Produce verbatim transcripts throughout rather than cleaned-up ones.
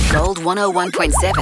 Gold one oh one point seven.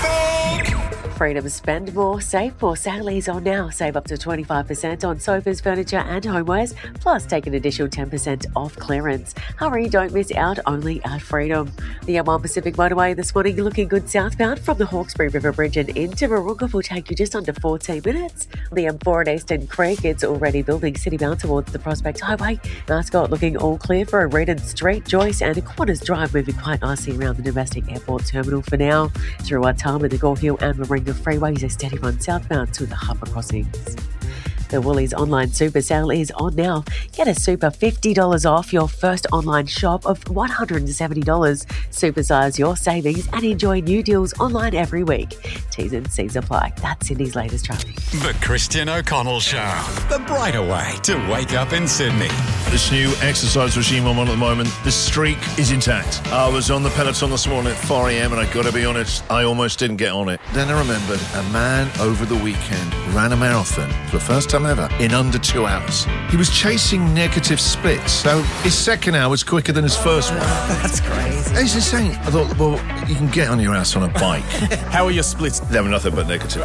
Freedom Spend More, Save More sale is on now. Save up to twenty-five percent on sofas, furniture and homewares, plus take an additional ten percent off clearance. Hurry, don't miss out, only at Freedom. The M one Pacific Motorway this morning looking good southbound from the Hawkesbury River Bridge and into Moorooka will take you just under fourteen minutes. The M four at Eastern Creek, it's already building citybound towards the Prospect Highway. Mascot looking all clear for Reedon Street, Joyce and Qantas Drive moving quite nicely around the domestic airport terminal for now. Through Watama, the Gore Hill and Warringah freeways, a steady run southbound to the harbour crossings. The Woolies online super sale is on now. Get a super fifty dollars off your first online shop of one hundred seventy dollars. Supersize your savings and enjoy new deals online every week. T's and C's apply. That's Sydney's latest traffic. The Christian O'Connell Show. The brighter way to wake up in Sydney. This new exercise regime I'm on at the moment, the streak is intact. I was on the Peloton this morning at four a.m. and I got to be honest, I almost didn't get on it. Then I remembered a man over the weekend ran a marathon for the first time ever in under two hours. He was chasing negative splits, so his second hour was quicker than his first one. That's crazy. It's insane. I thought, well, you can get on your ass on a bike. How are your splits? They were nothing but negative.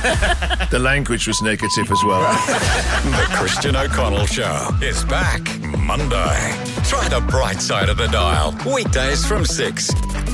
The language was negative as well. The Christian O'Connell Show is back Monday. Try the bright side of the dial. Weekdays from six.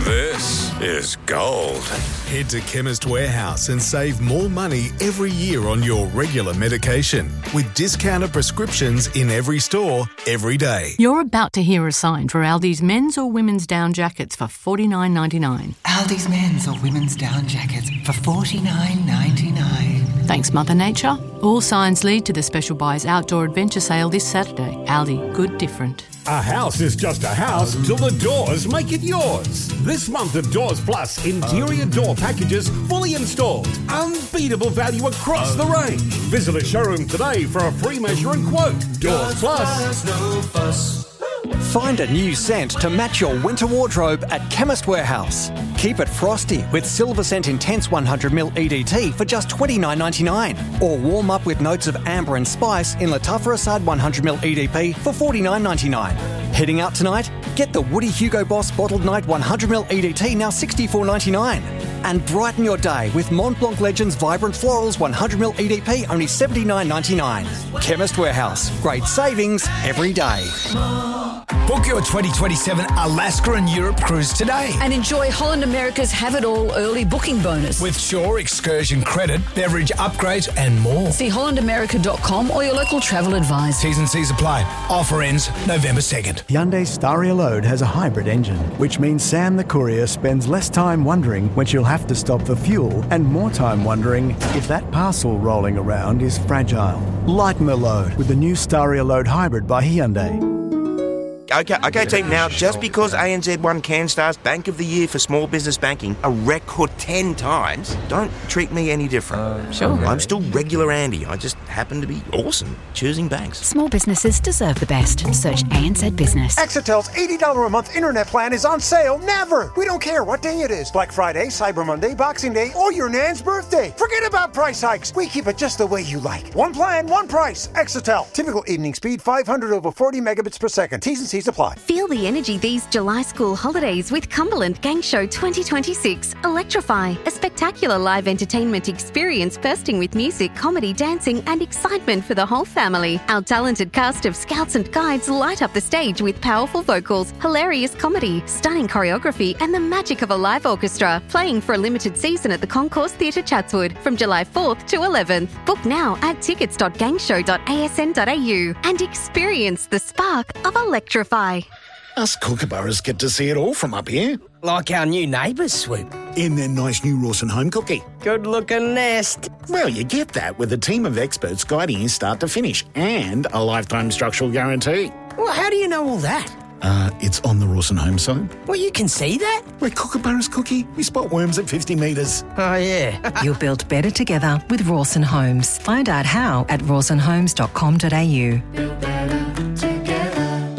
This is Gold. Head to Chemist Warehouse and save more money every year on your regular medication with discounted prescriptions in every store, every day. You're about to hear a sign for Aldi's men's or women's down jackets for forty-nine ninety-nine. Aldi's men's or women's down jackets for forty-nine ninety-nine. Thanks, Mother Nature. All signs lead to the Special Buys Outdoor Adventure Sale this Saturday. Aldi, good different. A house is just a house till the doors make it yours. This month of Doors Plus, interior door packages fully installed. Unbeatable value across the range. Visit a showroom today for a free measure and quote. Doors Plus. No fuss. Find a new scent to match your winter wardrobe at Chemist Warehouse. Keep it frosty with Silver Scent Intense one hundred milliliter E D T for just twenty-nine ninety-nine. Or warm up with notes of amber and spice in Lattafa Assad one hundred milliliter E D P for forty-nine ninety-nine. Heading out tonight? Get the Woody Hugo Boss Bottled Night one hundred milliliter E D T now sixty-four ninety-nine. And brighten your day with Mont Blanc Legends Vibrant Florals one hundred milliliter E D P only seventy-nine ninety-nine. Chemist Warehouse. Great savings every day. Book your twenty twenty-seven Alaska and Europe cruise today. And enjoy Holland America's Have It All early booking bonus. With Shore excursion credit, beverage upgrades and more. See holland america dot com or your local travel advisor. T's and C's apply. Offer ends November second. Hyundai Staria Load has a hybrid engine, which means Sam the courier spends less time wondering when she'll have to stop for fuel and more time wondering if that parcel rolling around is fragile. Lighten the load with the new Staria Load Hybrid by Hyundai. Okay, okay, team. Now, just because A N Z won CanStar's Bank of the Year for small business banking a record ten times, don't treat me any different. Uh, sure. I'm still regular Andy. I just happen to be awesome choosing banks. Small businesses deserve the best. Search A N Z Business. Exitel's eighty dollars a month internet plan is on sale never. We don't care what day it is. Black Friday, Cyber Monday, Boxing Day, or your nan's birthday. Forget about price hikes. We keep it just the way you like. One plan, one price. Exitel. Typical evening speed five hundred over forty megabits per second. T's and C's apply. Feel the energy these July school holidays with Cumberland Gang Show twenty twenty-six. Electrify, a spectacular live entertainment experience bursting with music, comedy, dancing and excitement for the whole family. Our talented cast of scouts and guides light up the stage with powerful vocals, hilarious comedy, stunning choreography and the magic of a live orchestra. Playing for a limited season at the Concourse Theatre Chatswood from July fourth to eleventh. Book now at tickets dot gangshow dot a s n dot a u and experience the spark of Electrify. Us kookaburras get to see it all from up here. Like our new neighbours, Swoop. In their nice new Rawson home cookie. Good-looking nest. Well, you get that with a team of experts guiding you start to finish and a lifetime structural guarantee. Well, how do you know all that? Uh, it's on the Rawson home site. Well, you can see that? We're kookaburras, Cookie. We spot worms at fifty metres. Oh, yeah. You're built better together with Rawson Homes. Find out how at rawson homes dot com dot a u.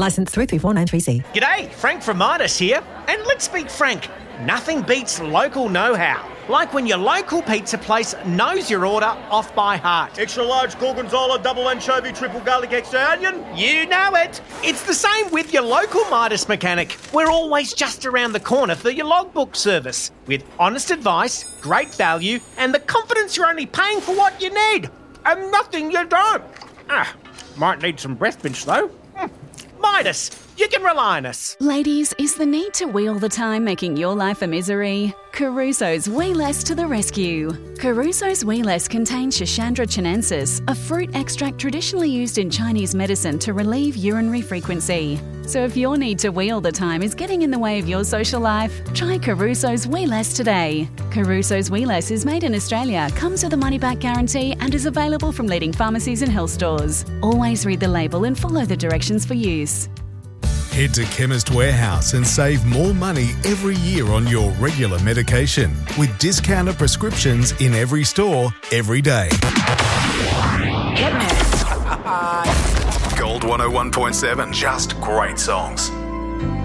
Licence three three four nine three C. G'day, Frank from Midas here. And let's speak frank, nothing beats local know-how. Like when your local pizza place knows your order off by heart. Extra large gorgonzola, double anchovy, triple garlic, extra onion. You know it. It's the same with your local Midas mechanic. We're always just around the corner for your logbook service. With honest advice, great value, and the confidence you're only paying for what you need. And nothing you don't. Ah, might need some breath mints though. Midas, you can rely on us. Ladies, is the need to wheel the time making your life a misery? Caruso's Wee Less to the rescue. Caruso's Wee Less contains Schisandra chinensis, a fruit extract traditionally used in Chinese medicine to relieve urinary frequency. So if your need to wheel the time is getting in the way of your social life, try Caruso's Wee Less today. Caruso's Wee Less is made in Australia, comes with a money-back guarantee and is available from leading pharmacies and health stores. Always read the label and follow the directions for use. Head to Chemist Warehouse and save more money every year on your regular medication with discounted prescriptions in every store, every day. Gold one oh one point seven. Just great songs.